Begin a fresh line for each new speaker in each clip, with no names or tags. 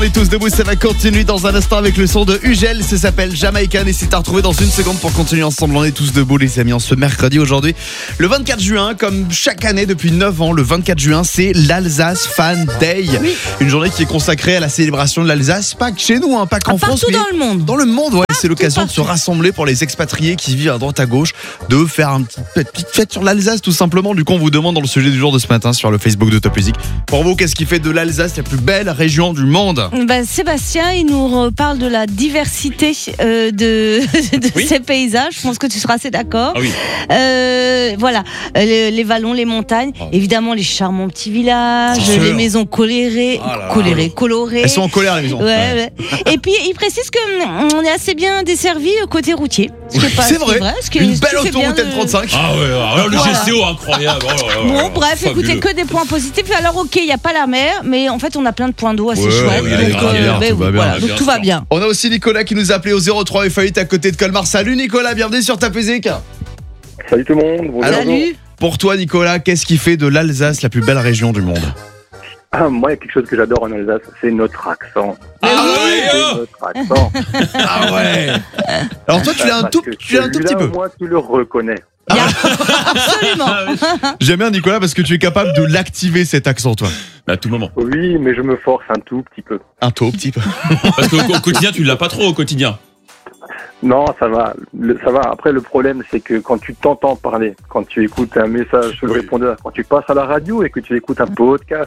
On est tous debout, ça va continuer dans un instant avec le son de Ugel, ça s'appelle Jamaican et c'est à retrouver dans une seconde pour continuer ensemble. On est tous debout les amis en ce mercredi aujourd'hui. Le 24 juin, comme chaque année depuis 9 ans, le 24 juin c'est l'Alsace Fan Day. Oui. Une journée qui est consacrée à la célébration de l'Alsace, pas que chez nous, pas qu'en France.
Partout dans le monde.
Dans le monde, ouais, c'est l'occasion de se rassembler pour les expatriés qui vivent à droite à gauche, de faire une petite fête sur l'Alsace tout simplement. Du coup on vous demande dans le sujet du jour de ce matin sur le Facebook de Top Music. Pour vous, qu'est-ce qui fait de l'Alsace la plus belle région du monde ?
Sébastien, il nous parle de la diversité de ces paysages. Je pense que tu seras assez d'accord.
Ah oui.
Voilà, les vallons, les montagnes, évidemment les charmants petits villages, les maisons colorées.
Elles sont en colère les maisons.
Ouais. Et puis il précise que on est assez bien desservi côté routier.
C'est vrai. Une belle autoroute N35.
Ah ouais, alors le GCO incroyable.
Bon, bref, écoutez, que des points positifs. Alors ok, il n'y a pas la mer, mais en fait on a plein de points d'eau assez chouettes. Donc tout va bien.
On a aussi Nicolas qui nous a appelé au 03 Fayette à côté de Colmar. Salut Nicolas, bienvenue sur Top Music.
Salut tout le monde. Bonjour.
Salut.
Pour toi Nicolas, qu'est-ce qui fait de l'Alsace la plus belle région du monde ?
Moi, il y a quelque chose que j'adore en Alsace, c'est notre accent. Notre accent.
Ah ouais. Alors toi tu l'as un tout petit peu.
Moi tu le reconnais.
Absolument.
J'aime bien Nicolas parce que tu es capable de l'activer cet accent toi.
À tout moment.
Oui, mais je me force un tout petit peu.
Un tout petit peu.
Parce qu'au quotidien, tu l'as pas trop au quotidien.
Non, ça va. Après, le problème, c'est que quand tu t'entends parler, quand tu écoutes un message sur le répondeur, quand tu passes à la radio et que tu écoutes un podcast.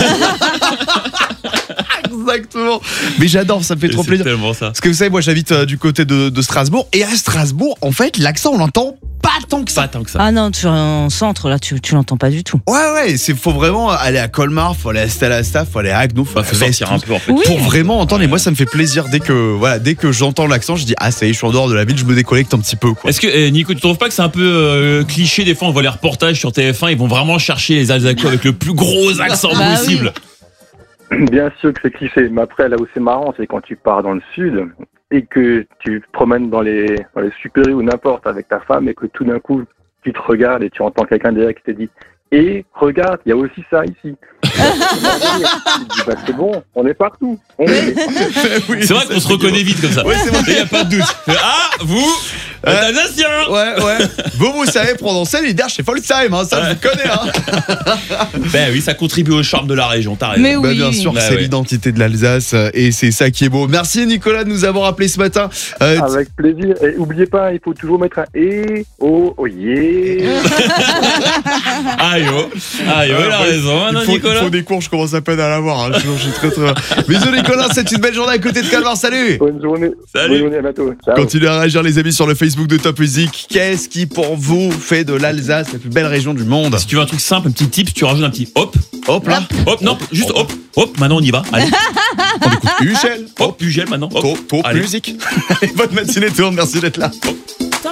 Exactement. Mais j'adore, ça me fait trop plaisir.
C'est tellement ça.
Parce que vous savez, moi j'habite du côté de Strasbourg. Et à Strasbourg, en fait, l'accent, on l'entend pas tant que ça.
Ah non, tu es en centre, là, tu l'entends pas du tout.
Ouais, faut vraiment aller à Colmar, faut aller à Stella, faut aller à Agno, faut
sortir un peu en fait.
Oui.
Pour vraiment entendre. Et moi, ça me fait plaisir dès que j'entends l'accent, je dis ça y est, je suis en dehors de la ville, je me déconnecte un petit peu. Quoi.
Est-ce que Nico, tu trouves pas que c'est un peu cliché des fois on voit les reportages sur TF1, ils vont vraiment chercher les Alsaciens avec le plus gros accent possible.
Oui.
Bien sûr que c'est cliché, mais après là où c'est marrant, c'est quand tu pars dans le sud et que tu te promènes dans les super-U ou n'importe avec ta femme et que tout d'un coup tu te regardes et tu entends quelqu'un derrière qui te dit « Et regarde, il y a aussi ça ici ». C'est bon, on est partout.
C'est vrai qu'on se reconnaît vite comme ça.
Oui, c'est vrai.
Il n'y a pas de doute. Ah, vous, Alsacien.
Ouais. Vous savez prononcer les derches, c'est Folksheim, ça je vous connais.
Ben oui, ça contribue au charme de la région, t'as raison.
Mais oui.
Bien sûr, c'est l'identité de l'Alsace et c'est ça qui est beau. Merci Nicolas de nous avoir appelé ce matin.
Avec plaisir. Et n'oubliez pas, il faut toujours mettre un « et »,« oh yeah ».
Aïe, il a raison, Nicolas.
Il faut des cours, je commence à peine à l'avoir. Je suis très. Bisous Nicolas, c'est une belle journée à côté de Colmar. Salut.
Bonne journée.
Salut.
Bonne journée, à bientôt. Ciao.
Continuez à réagir les amis sur le Facebook de Top Music. Qu'est-ce qui pour vous fait de l'Alsace la plus belle région du monde ?
Si tu veux un truc simple, un petit tip, tu rajoutes un petit hop
là.
Hop, non, juste hop, maintenant on y va. Allez.
On écoute Ugel.
Ugel maintenant.
Top Music. Bonne matinée tout le monde, merci d'être là.